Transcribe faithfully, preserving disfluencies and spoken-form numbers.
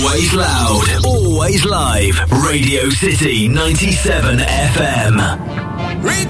Always loud, always live. Radio City ninety-seven F M. Read